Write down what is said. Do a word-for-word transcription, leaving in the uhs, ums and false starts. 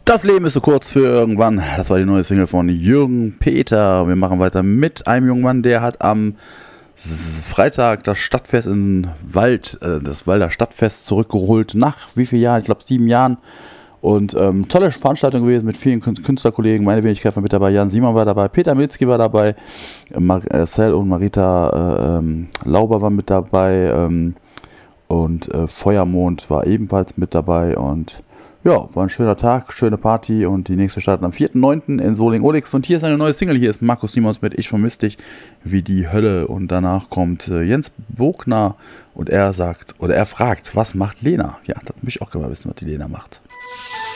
Das Leben ist so kurz für irgendwann. Das war die neue Single von Jürgen Peter. Wir machen weiter mit einem jungen Mann, der hat am Freitag das Stadtfest in Wald, äh, das Walder Stadtfest zurückgeholt. Nach wie vielen Jahren? Ich glaube sieben Jahren. Und ähm, tolle Veranstaltung gewesen mit vielen Künstlerkollegen. Meine Wenigkeit war mit dabei. Jan Simon war dabei. Peter Milzki war dabei. Marcel und Marita äh, ähm, Lauber waren mit dabei. Ähm, und äh, Feuermond war ebenfalls mit dabei. Und ja, war ein schöner Tag, schöne Party. Und die nächste startet am vierten neunten in Soling-Olix. Und hier ist eine neue Single. Hier ist Markus Simons mit Ich vermiss dich wie die Hölle. Und danach kommt äh, Jens Bogner. Und er sagt, oder er fragt, was macht Lena? Ja, das möchte ich auch gerne mal wissen, was die Lena macht.